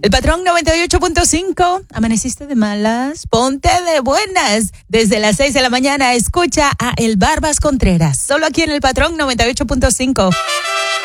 El Patrón 98.5. ¿Amaneciste de malas? Ponte de buenas. Desde las 6 de la mañana escucha a El Barbas Contreras. Solo aquí en El Patrón 98.5.